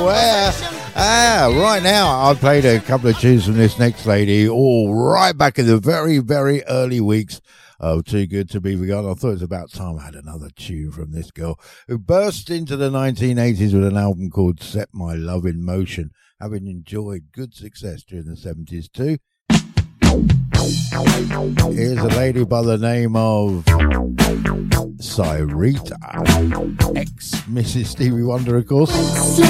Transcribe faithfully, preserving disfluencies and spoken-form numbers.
yeah. Ah, right now, I played a couple of tunes from this next lady, all right back in the very, very early weeks of Too Good to Be Forgotten. I thought it was about time I had another tune from this girl who burst into the nineteen eighties with an album called Set My Love in Motion, having enjoyed good success during the seventies too. Here's a lady by the name of Cyrita, ex-Missus Stevie Wonder, of course.